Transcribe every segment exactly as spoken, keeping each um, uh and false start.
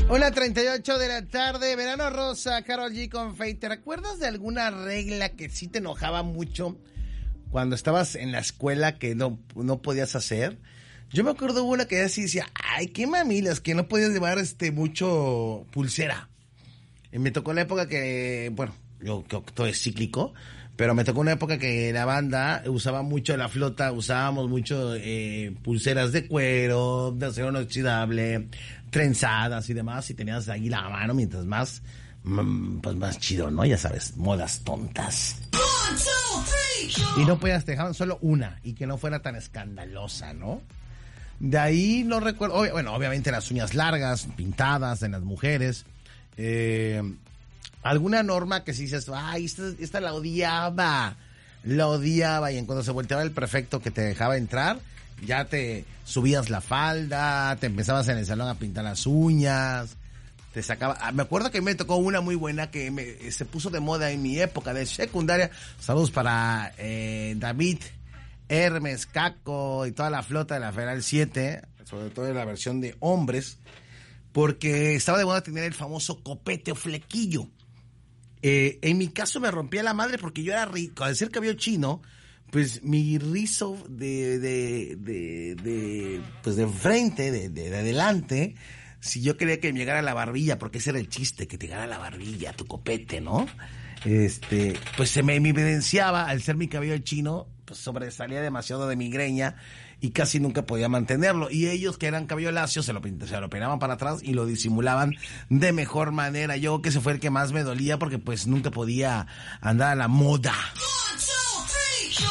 una treinta y ocho de la tarde, Verano Rosa, Karol G con Faith. ¿Te recuerdas de alguna regla que sí te enojaba mucho cuando estabas en la escuela que no, no podías hacer? Yo me acuerdo de una que así decía, ay, qué mamilas, que no podías llevar este mucho pulsera. Y me tocó la época que, bueno, yo creo que todo es cíclico, pero me tocó una época que la banda usaba mucho, la flota, usábamos mucho eh, pulseras de cuero, de acero inoxidable, trenzadas y demás, y tenías ahí la mano, mientras más, pues más chido, ¿no? Ya sabes, modas tontas. One, two, three, y no podías, te dejaban solo una, y que no fuera tan escandalosa, ¿no? De ahí no recuerdo, ob- bueno, obviamente las uñas largas, pintadas en las mujeres, eh... alguna norma que si dices, ay, esta, esta la odiaba, la odiaba, y en cuando se volteaba el prefecto que te dejaba entrar, ya te subías la falda, te empezabas en el salón a pintar las uñas, te sacaba, me acuerdo que me tocó una muy buena que me, se puso de moda en mi época de secundaria. Saludos para eh, David, Hermes, Caco y toda la flota de la Federal siete, sobre todo en la versión de hombres, porque estaba de moda tener el famoso copete o flequillo. Eh, en mi caso me rompía la madre porque yo era rico, al ser cabello chino, pues mi rizo de, de, de, de pues de frente, de, de, de adelante, si yo quería que me llegara a la barbilla, porque ese era el chiste, que te llegara a la barbilla, tu copete, ¿no? Este, pues se me, me evidenciaba, al ser mi cabello chino, pues sobresalía demasiado de mi greña y casi nunca podía mantenerlo. Y ellos, que eran cabello lacio, se lo, se lo peinaban para atrás y lo disimulaban de mejor manera. Yo creo que ese fue el que más me dolía porque pues nunca podía andar a la moda. One, two, three,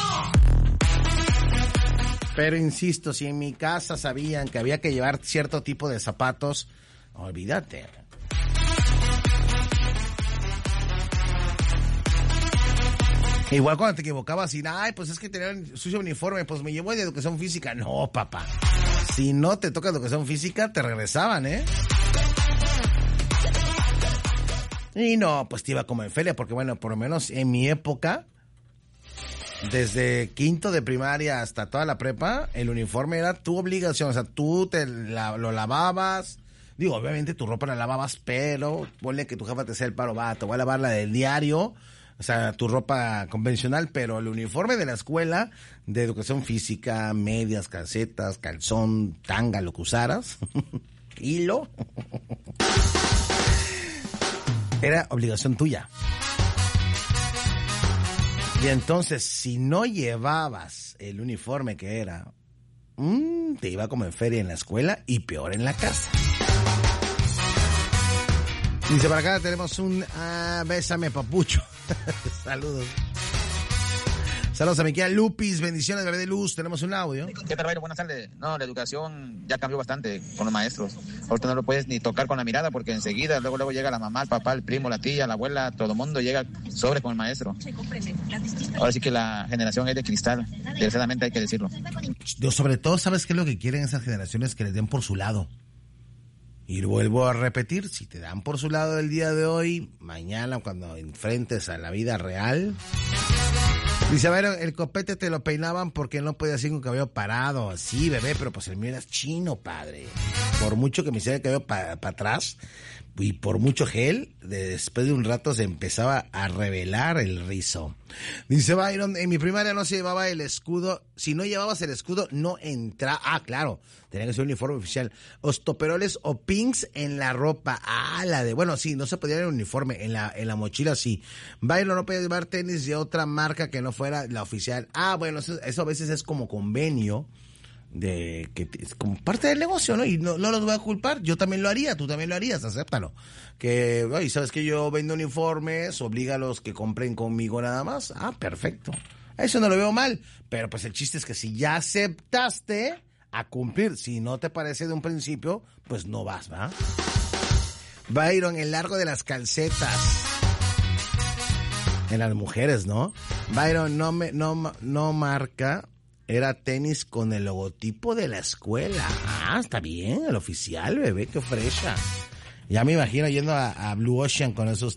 pero insisto, si en mi casa sabían que había que llevar cierto tipo de zapatos, olvídate. Igual cuando te equivocabas y, ay, pues es que tenía un sucio uniforme, pues me llevó de educación física. No, papá. Si no te toca educación física, te regresaban, ¿eh? Y no, pues te iba como en feria, porque bueno, por lo menos en mi época, desde quinto de primaria hasta toda la prepa, el uniforme era tu obligación. O sea, tú te la, lo lavabas. Digo, obviamente tu ropa la lavabas, pero ponle que tu jefa te sea el paro, va, te voy a lavar la del diario. O sea, tu ropa convencional, pero el uniforme de la escuela, de educación física, medias, calcetas, calzón, tanga, lo que usaras, hilo, era obligación tuya. Y entonces, si no llevabas el uniforme que era, mmm, te iba como en feria en la escuela y peor en la casa. Dice, para acá tenemos un ah, bésame papucho. Saludos. Saludos a mi querida Lupis, bendiciones, bebé de luz. Tenemos un audio. ¿Qué tal, Bayro? Buenas tardes. No, la educación ya cambió bastante con los maestros. Ahorita no lo puedes ni tocar con la mirada porque enseguida, luego luego llega la mamá, el papá, el primo, la tía, la abuela, todo el mundo llega sobre con el maestro. Ahora sí que la generación es de cristal, desgraciadamente hay que decirlo. Yo, sobre todo, ¿sabes qué es lo que quieren esas generaciones? Que les den por su lado. Y vuelvo a repetir, si te dan por su lado el día de hoy, mañana cuando enfrentes a la vida real... Dice, a ver, el copete te lo peinaban porque no podías ir con cabello parado. Sí, bebé, pero pues el mío era chino, padre. Por mucho que me hiciera el cabello para pa atrás y por mucho gel, después de un rato se empezaba a revelar el rizo. Dice Byron, en mi primaria no se llevaba el escudo. Si no llevabas el escudo, no entraba. Ah, claro, tenía que ser un uniforme oficial. Ostoperoles o pins en la ropa. Ah, la de... Bueno, sí, no se podía llevar el uniforme. En la, en la mochila, sí. Byron no podía llevar tenis de otra marca que no fuera la oficial. Ah, bueno, eso, eso a veces es como convenio de que es como parte del negocio, ¿no? Y no, no los voy a culpar, yo también lo haría, tú también lo harías, acéptalo. Que, oye, ¿sabes que yo vendo uniformes? Obliga a los que compren conmigo nada más. Ah, perfecto. Eso no lo veo mal, pero pues el chiste es que si ya aceptaste a cumplir, si no te parece de un principio, pues no vas, ¿va? Byron, el largo de las calcetas. En las mujeres, ¿no? Byron, no me, no, no marca... Era tenis con el logotipo de la escuela. Ah, está bien, el oficial, bebé, qué fresha. Ya me imagino yendo a, a Blue Ocean con esos...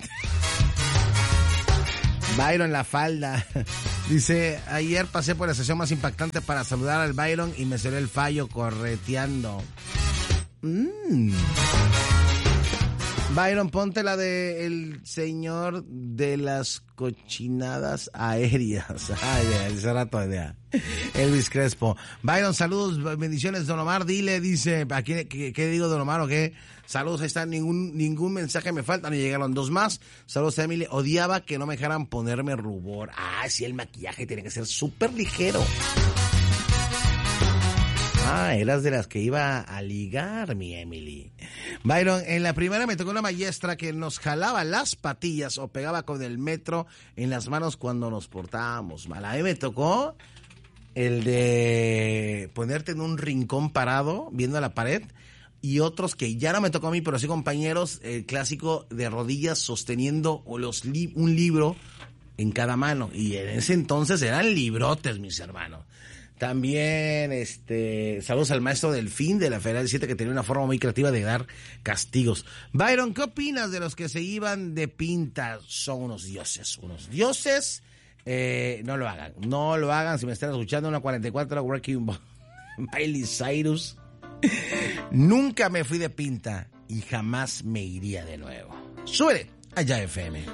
Byron, la falda. Dice, ayer pasé por la sesión más impactante para saludar al Byron y me salió el fallo correteando. Mmm. Byron, ponte la de el señor de las cochinadas aéreas. Ay, de ese rato de Elvis Crespo. Byron, saludos, bendiciones, Don Omar, dile, dice, ¿a quién, qué, qué digo, Don Omar, o qué? Saludos, ahí está, ningún, ningún mensaje me falta, ni llegaron dos más. Saludos a Emily, odiaba que no me dejaran ponerme rubor. Ah, sí, el maquillaje tiene que ser súper ligero. Ah, eras de las que iba a ligar, mi Emily. Byron, en la primera me tocó una maestra que nos jalaba las patillas o pegaba con el metro en las manos cuando nos portábamos mal. A mí me tocó el de ponerte en un rincón parado, viendo la pared, y otros que ya no me tocó a mí, pero sí compañeros, el clásico de rodillas sosteniendo los li- un libro en cada mano. Y en ese entonces eran librotes, mis hermanos. También, este, saludos al maestro Delfín de la Federal siete, que tenía una forma muy creativa de dar castigos. Byron, ¿qué opinas de los que se iban de pinta? Son unos dioses, unos dioses. Eh, no lo hagan, no lo hagan. Si me están escuchando, una cuarenta y cuatro, Working Miley Cyrus. Nunca me fui de pinta y jamás me iría de nuevo. Súbele, allá F M.